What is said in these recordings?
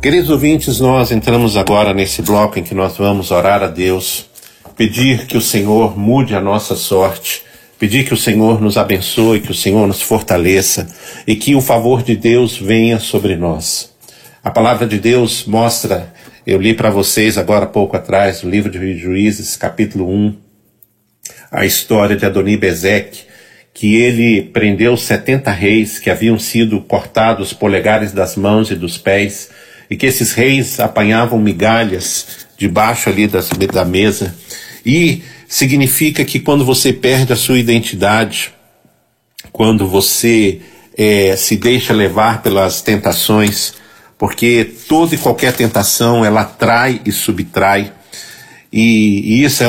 Queridos ouvintes, nós entramos agora nesse bloco em que nós vamos orar a Deus, pedir que o Senhor mude a nossa sorte, pedir que o Senhor nos abençoe, que o Senhor nos fortaleça e que o favor de Deus venha sobre nós. A palavra de Deus mostra, eu li para vocês agora há pouco atrás, no livro de Juízes, capítulo 1, a história de Adoni-Bezeque, que ele prendeu 70 reis que haviam sido cortados os polegares das mãos e dos pés, e que esses reis apanhavam migalhas debaixo ali da mesa. E significa que quando você perde a sua identidade, quando você se deixa levar pelas tentações, porque toda e qualquer tentação ela atrai e subtrai, e isso é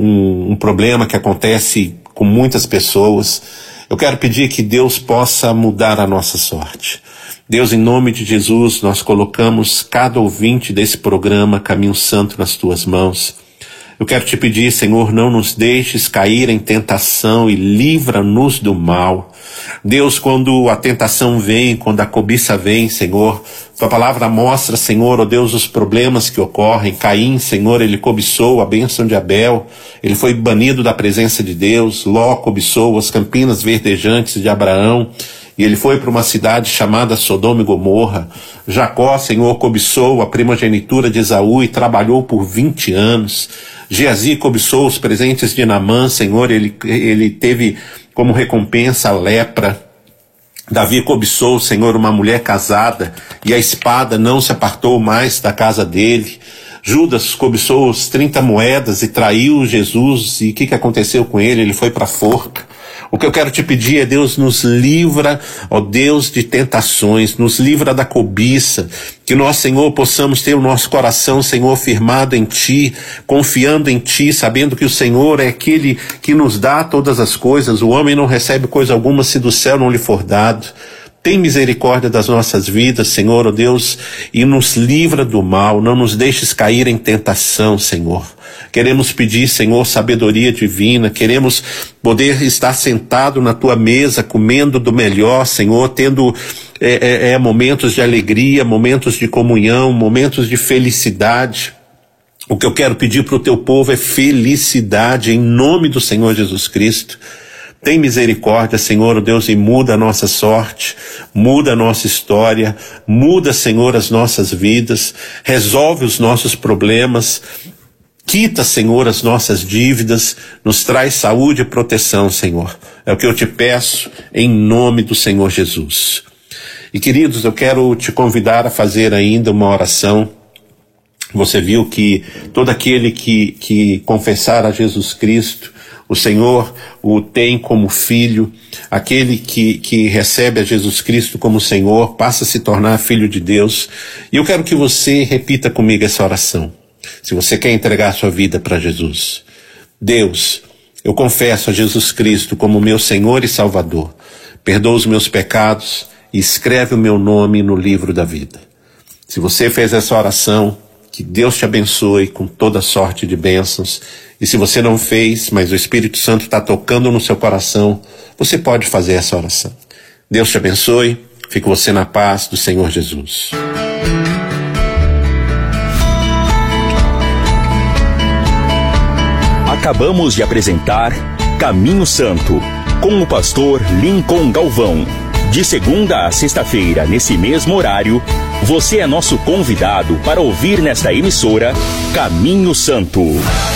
um problema que acontece com muitas pessoas. Eu quero pedir que Deus possa mudar a nossa sorte. Deus, em nome de Jesus, nós colocamos cada ouvinte desse programa Caminho Santo nas tuas mãos. Eu quero te pedir, Senhor, não nos deixes cair em tentação e livra-nos do mal. Deus, quando a tentação vem, quando a cobiça vem, Senhor, tua palavra mostra, Senhor, ó Deus, os problemas que ocorrem. Caim, Senhor, ele cobiçou a bênção de Abel, ele foi banido da presença de Deus. Ló cobiçou as campinas verdejantes de Abraão, e ele foi para uma cidade chamada Sodoma e Gomorra. Jacó, Senhor, cobiçou a primogenitura de Esaú e trabalhou por 20 anos. Geazi cobiçou os presentes de Naamã, Senhor, ele teve como recompensa a lepra. Davi cobiçou, Senhor, uma mulher casada, e a espada não se apartou mais da casa dele. Judas cobiçou os 30 moedas e traiu Jesus, e o que aconteceu com ele? Ele foi para a forca. O que eu quero te pedir é, Deus, nos livra, ó Deus, de tentações, nos livra da cobiça, que nós, Senhor, possamos ter o nosso coração, Senhor, firmado em Ti, confiando em Ti, sabendo que o Senhor é aquele que nos dá todas as coisas. O homem não recebe coisa alguma se do céu não lhe for dado. Tem misericórdia das nossas vidas, Senhor, ó Deus, e nos livra do mal, não nos deixes cair em tentação, Senhor. Queremos pedir, Senhor, sabedoria divina, queremos poder estar sentado na Tua mesa, comendo do melhor, Senhor, tendo momentos de alegria, momentos de comunhão, momentos de felicidade. O que eu quero pedir para o Teu povo é felicidade, em nome do Senhor Jesus Cristo. Tem misericórdia, Senhor, Deus, e muda a nossa sorte, muda a nossa história, muda, Senhor, as nossas vidas, resolve os nossos problemas, quita, Senhor, as nossas dívidas, nos traz saúde e proteção, Senhor. É o que eu te peço, em nome do Senhor Jesus. E, queridos, eu quero te convidar a fazer ainda uma oração. Você viu que todo aquele que confessar a Jesus Cristo, o Senhor o tem como filho. Aquele que recebe a Jesus Cristo como Senhor passa a se tornar filho de Deus. E eu quero que você repita comigo essa oração. Se você quer entregar sua vida para Jesus: Deus, eu confesso a Jesus Cristo como meu Senhor e Salvador. Perdoa os meus pecados e escreve o meu nome no livro da vida. Se você fez essa oração, que Deus te abençoe com toda sorte de bênçãos. E se você não fez, mas o Espírito Santo está tocando no seu coração, você pode fazer essa oração. Deus te abençoe. Fique você na paz do Senhor Jesus. Acabamos de apresentar Caminho Santo, com o pastor Lincoln Galvão. De segunda a sexta-feira, nesse mesmo horário, você é nosso convidado para ouvir nesta emissora Caminho Santo.